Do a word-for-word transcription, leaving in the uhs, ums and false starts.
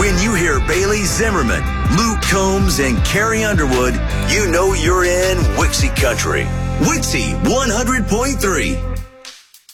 When you hear Bailey Zimmerman, Luke Combs, and Carrie Underwood, you know you're in Wixie Country. Wixie one hundred point three.